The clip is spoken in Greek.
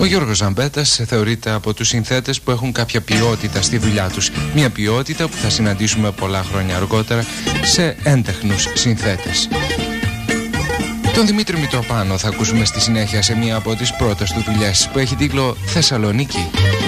Ο Γιώργος Ζαμπέτας θεωρείται από τους συνθέτες που έχουν κάποια ποιότητα στη δουλειά τους. Μια ποιότητα που θα συναντήσουμε πολλά χρόνια αργότερα σε έντεχνους συνθέτες. Τον Δημήτρη Μητροπάνο θα ακούσουμε στη συνέχεια σε μία από τις πρώτες του δουλειές που έχει τίτλο «Θεσσαλονίκη».